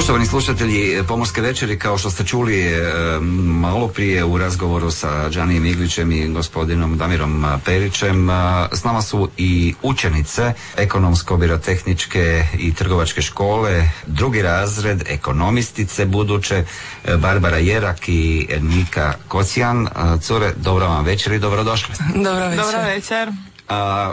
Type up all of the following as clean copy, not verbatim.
Poštovani slušatelji Pomorske večeri, kao što ste čuli malo prije u razgovoru sa Đanijem Iglićem i gospodinom Damirom Perićem, s nama su i učenice Ekonomsko-birotehničke i trgovačke škole, drugi razred, ekonomistice buduće, Barbara Jerak i Nika Kocijan. Cure, dobro vam večer i dobrodošli. Dobro večer. Dobro večer. A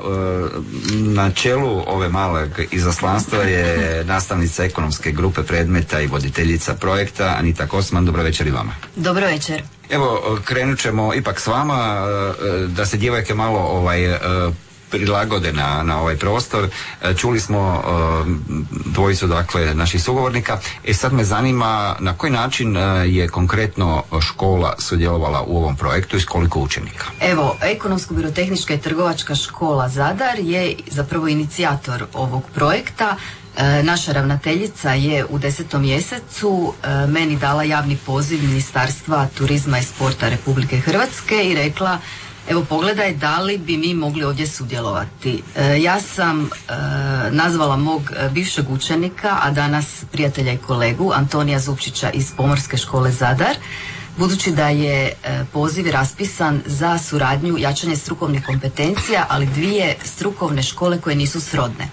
na čelu ove malog izaslanstva je nastavnica ekonomske grupe predmeta i voditeljica projekta Anita Kosman. Dobro večer i vama. Dobro večer. Evo, krenut ćemo ipak s vama, da se djevojke malo prilagode na ovaj prostor. Čuli smo dvojicu, dakle, naših sugovornika. Sad me zanima na koji način je konkretno škola sudjelovala u ovom projektu i s koliko učenika? Evo, Ekonomsko-birotehnička i trgovačka škola Zadar je zapravo inicijator ovog projekta. Naša ravnateljica je u 10. mjesecu meni dala javni poziv Ministarstva turizma i sporta Republike Hrvatske i rekla: evo, pogledaj da li bi mi mogli ovdje sudjelovati. Ja sam nazvala mog bivšeg učenika, a danas prijatelja i kolegu, Antonija Zupčića iz Pomorske škole Zadar, budući da je poziv raspisan za suradnju, jačanje strukovnih kompetencija, ali dvije strukovne škole koje nisu srodne.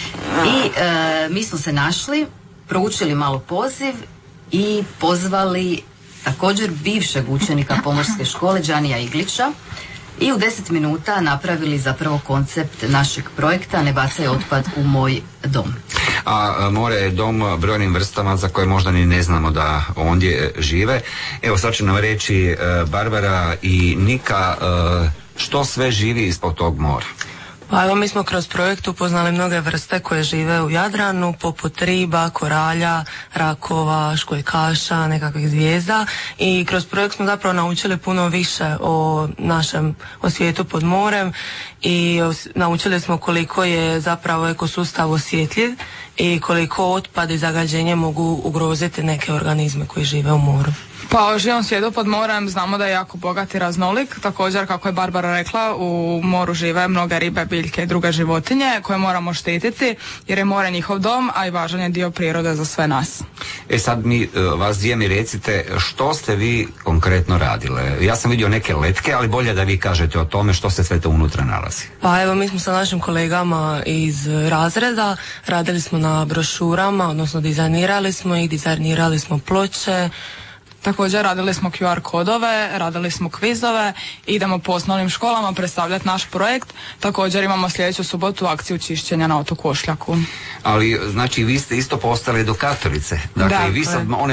I mi smo se našli, proučili malo poziv i pozvali također bivšeg učenika Pomorske škole, Đanija Iglića, i u 10 minuta napravili zapravo koncept našeg projekta Ne bacaj otpad u moj dom. A more je dom brojnim vrstama za koje možda ni ne znamo da ondje žive. Evo, sad će nam reći Barbara i Nika što sve živi ispod tog mora. Pa evo, mi smo kroz projekt upoznali mnoge vrste koje žive u Jadranu, poput riba, koralja, rakova, školjkaša, nekakvih zvijezda, i kroz projekt smo zapravo naučili puno više o svijetu pod morem i naučili smo koliko je zapravo ekosustav osjetljiv i koliko otpad i zagađenje mogu ugroziti neke organizme koji žive u moru. Pa o živom svijetu pod morem znamo da je jako bogat i raznolik. Također, kako je Barbara rekla, u moru žive mnoge ribe, biljke i druge životinje koje moramo štititi jer je more njihov dom, a i važan je dio prirode za sve nas. Sad vas dvije mi recite što ste vi konkretno radile. Ja sam vidio neke letke, ali bolje da vi kažete o tome što se sve to unutra nalazi. Pa evo, mi smo sa našim kolegama iz razreda radili smo na brošurama, odnosno dizajnirali smo ih, dizajnirali smo ploče. Također radili smo QR kodove, radili smo kvizove, idemo po osnovnim školama predstavljati naš projekt. Također imamo sljedeću subotu akciju čišćenja na otoku Ošljaku. Ali, znači, vi ste isto postali edukatorice. Dakle, vi sad one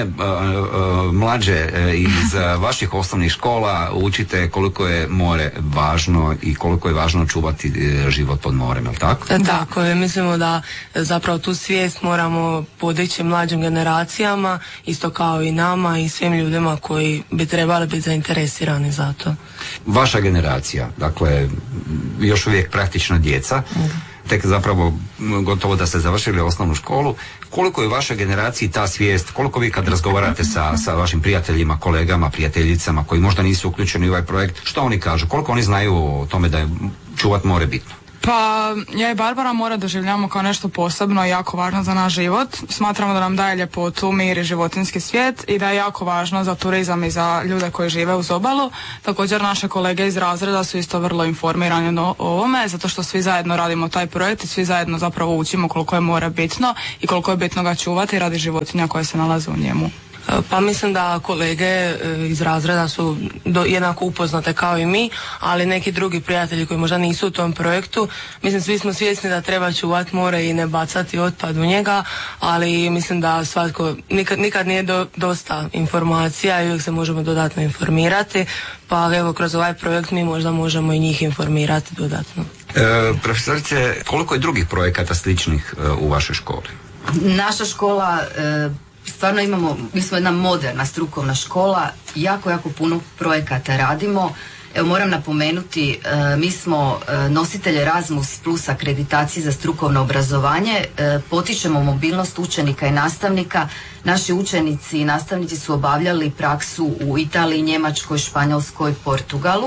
mlađe iz vaših osnovnih škola učite koliko je more važno i koliko je važno čuvati život pod morem, je li tako? Tako je, mislimo da zapravo tu svijest moramo podići mlađim generacijama, isto kao i nama i svim ljudima koji bi trebali biti zainteresirani za to. Vaša generacija, dakle, još uvijek praktično djeca, tek zapravo gotovo da ste završili osnovnu školu. Koliko je u vašoj generaciji ta svijest, koliko vi kad razgovarate sa vašim prijateljima, kolegama, prijateljicama koji možda nisu uključeni u ovaj projekt, što oni kažu? Koliko oni znaju o tome da je čuvat more bitno? Pa ja i Barbara more doživljavamo kao nešto posebno i jako važno za naš život. Smatramo da nam daje ljepotu, mir i životinjski svijet i da je jako važno za turizam i za ljude koji žive uz obalu. Također naše kolege iz razreda su isto vrlo informirani o ovome, zato što svi zajedno radimo taj projekt i svi zajedno zapravo učimo koliko je more bitno i koliko je bitno ga čuvati radi životinja koje se nalaze u njemu. Pa mislim da kolege iz razreda su jednako upoznate kao i mi, ali neki drugi prijatelji koji možda nisu u tom projektu, mislim svi smo svjesni da treba čuvati more i ne bacati otpad u njega, ali mislim da svatko nikad nije dosta informacija i uvijek se možemo dodatno informirati, pa evo kroz ovaj projekt mi možda možemo i njih informirati dodatno. Profesorice, koliko je drugih projekata sličnih u vašoj školi? Naša škola stvarno mi smo jedna moderna strukovna škola, jako puno projekata radimo. Evo, moram napomenuti, mi smo nositelji Erasmus plus akreditacije za strukovno obrazovanje, potičemo mobilnost učenika i nastavnika. Naši učenici i nastavnici su obavljali praksu u Italiji, Njemačkoj, Španjolskoj, Portugalu.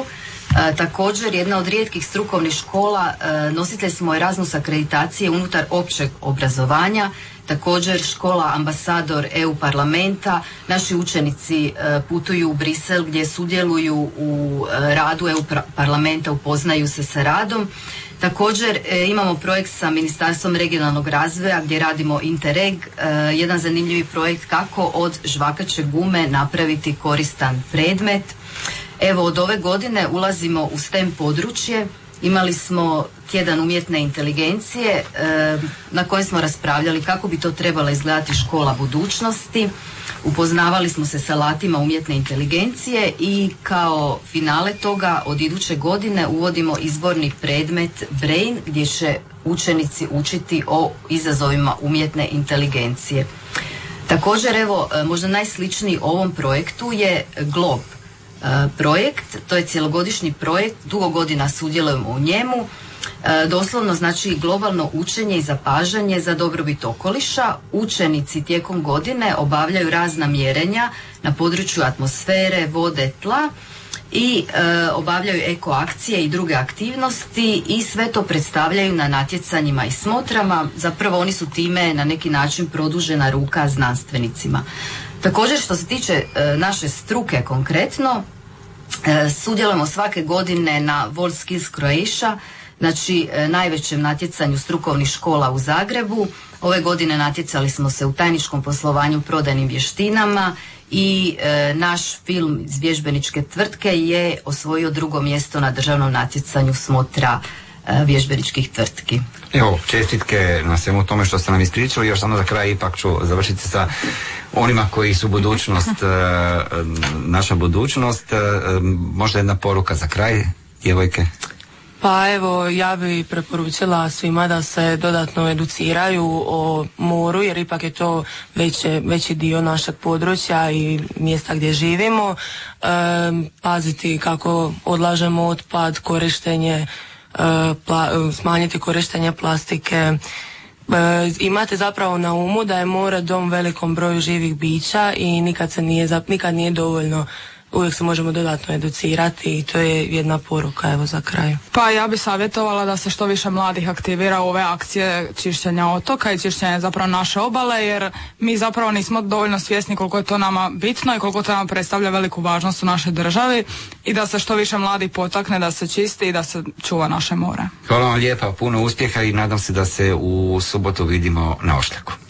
Također, jedna od rijetkih strukovnih škola, nositelj smo Erasmus akreditacije unutar općeg obrazovanja. Također škola ambasador EU parlamenta, naši učenici putuju u Brisel gdje sudjeluju u radu EU parlamenta, upoznaju se sa radom. Također imamo projekt sa Ministarstvom regionalnog razvoja gdje radimo Interreg, jedan zanimljivi projekt kako od žvakaće gume napraviti koristan predmet. Evo, od ove godine ulazimo u STEM područje. Imali smo tjedan umjetne inteligencije na kojem smo raspravljali kako bi to trebala izgledati škola budućnosti. Upoznavali smo se sa alatima umjetne inteligencije i kao finale toga od iduće godine uvodimo izborni predmet Brain gdje će učenici učiti o izazovima umjetne inteligencije. Također, evo, možda najsličniji ovom projektu je Glob projekt. To je cjelogodišnji projekt, dugo godina sudjelujemo u njemu. Doslovno znači globalno učenje i zapažanje za dobrobit okoliša. Učenici tijekom godine obavljaju razna mjerenja na području atmosfere, vode, tla i obavljaju eko akcije i druge aktivnosti i sve to predstavljaju na natjecanjima i smotrama. Zapravo oni su time na neki način produžena ruka znanstvenicima. Također, što se tiče naše struke konkretno, sudjelujemo svake godine na WorldSkills Croatia, znači najvećem natjecanju strukovnih škola u Zagrebu. Ove godine natjecali smo se u tajničkom poslovanju, prodajnim vještinama i naš film iz vježbeničke tvrtke je osvojio 2. mjesto na državnom natjecanju smotra vježbeničkih tvrtki. Evo, čestitke na svemu tome što ste nam ispričali. Još samo za kraj ipak ću završiti sa onima koji su budućnost, naša budućnost. Možda jedna poruka za kraj, djevojke? Pa evo, ja bi preporučila svima da se dodatno educiraju o moru, jer ipak je to veći dio našeg područja i mjesta gdje živimo. Paziti kako odlažemo otpad, korištenje, smanjiti korištenje plastike. Imate zapravo na umu da je more dom velikom broju živih bića i nikad nije dovoljno. Uvijek se možemo dodatno educirati i to je jedna poruka, evo, za kraj. Pa ja bi savjetovala da se što više mladih aktivira u ove akcije čišćenja otoka i čišćenja zapravo naše obale, jer mi zapravo nismo dovoljno svjesni koliko je to nama bitno i koliko to nama predstavlja veliku važnost u našoj državi i da se što više mladih potakne da se čisti i da se čuva naše more. Hvala vam lijepa, puno uspjeha i nadam se da se u subotu vidimo na Ošljaku.